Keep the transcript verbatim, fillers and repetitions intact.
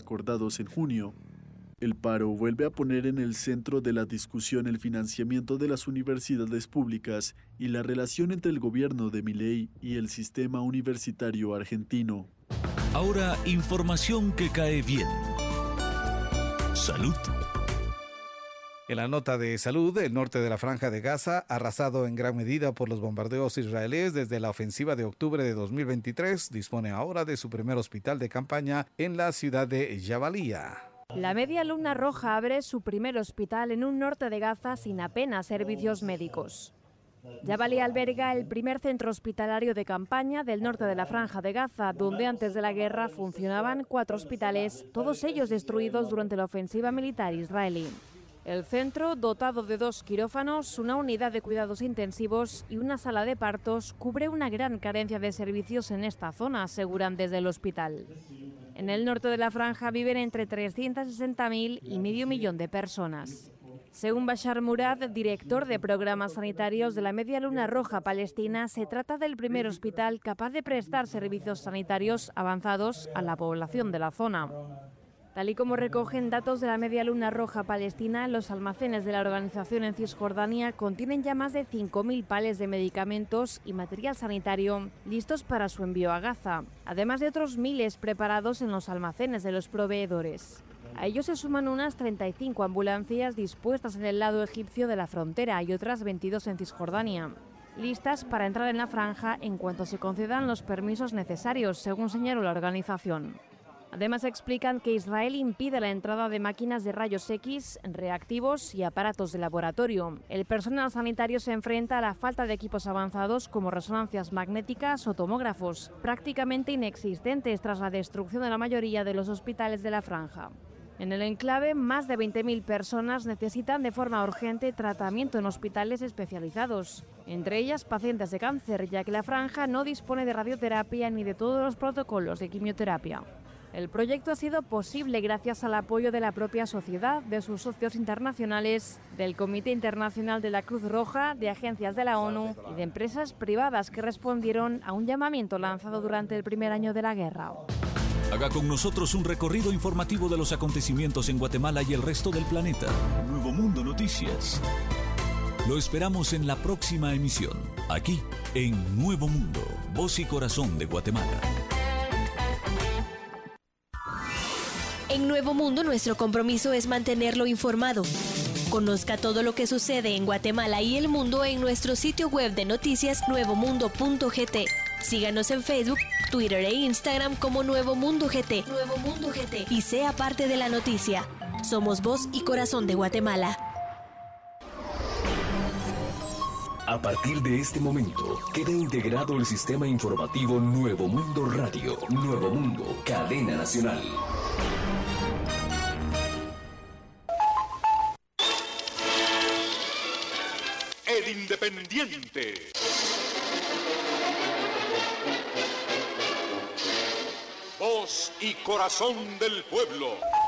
acordados en junio. El paro vuelve a poner en el centro de la discusión el financiamiento de las universidades públicas y la relación entre el gobierno de Milei y el sistema universitario argentino. Ahora, información que cae bien. Salud. En la nota de salud, el norte de la Franja de Gaza, arrasado en gran medida por los bombardeos israelíes desde la ofensiva de octubre de dos mil veintitrés, dispone ahora de su primer hospital de campaña en la ciudad de Jabalia. La Media Luna Roja abre su primer hospital en un norte de Gaza sin apenas servicios médicos. Jabalia alberga el primer centro hospitalario de campaña del norte de la Franja de Gaza, donde antes de la guerra funcionaban cuatro hospitales, todos ellos destruidos durante la ofensiva militar israelí. El centro, dotado de dos quirófanos, una unidad de cuidados intensivos y una sala de partos, cubre una gran carencia de servicios en esta zona, aseguran desde el hospital. En el norte de la Franja viven entre trescientos sesenta mil y medio millón de personas. Según Bashar Murad, director de programas sanitarios de la Media Luna Roja Palestina, se trata del primer hospital capaz de prestar servicios sanitarios avanzados a la población de la zona. Tal y como recogen datos de la Media Luna Roja Palestina, los almacenes de la organización en Cisjordania contienen ya más de cinco mil pales de medicamentos y material sanitario listos para su envío a Gaza, además de otros miles preparados en los almacenes de los proveedores. A ellos se suman unas treinta y cinco ambulancias dispuestas en el lado egipcio de la frontera y otras veintidós en Cisjordania, listas para entrar en la franja en cuanto se concedan los permisos necesarios, según señaló la organización. Además, explican que Israel impide la entrada de máquinas de rayos X, reactivos y aparatos de laboratorio. El personal sanitario se enfrenta a la falta de equipos avanzados como resonancias magnéticas o tomógrafos, prácticamente inexistentes tras la destrucción de la mayoría de los hospitales de la franja. En el enclave, más de veinte mil personas necesitan de forma urgente tratamiento en hospitales especializados, entre ellas pacientes de cáncer, ya que la franja no dispone de radioterapia ni de todos los protocolos de quimioterapia. El proyecto ha sido posible gracias al apoyo de la propia sociedad, de sus socios internacionales, del Comité Internacional de la Cruz Roja, de agencias de la ONU y de empresas privadas que respondieron a un llamamiento lanzado durante el primer año de la guerra. Haga con nosotros un recorrido informativo de los acontecimientos en Guatemala y el resto del planeta. Nuevo Mundo Noticias. Lo esperamos en la próxima emisión, aquí en Nuevo Mundo, Voz y Corazón de Guatemala. En Nuevo Mundo, nuestro compromiso es mantenerlo informado. Conozca todo lo que sucede en Guatemala y el mundo en nuestro sitio web de noticias nuevo mundo punto g t. Síganos en Facebook, Twitter e Instagram como Nuevo Mundo G T. Nuevo Mundo G T. Y sea parte de la noticia. Somos voz y corazón de Guatemala. A partir de este momento, queda integrado el sistema informativo Nuevo Mundo Radio. Nuevo Mundo, cadena nacional. El Independiente. Voz y corazón del pueblo.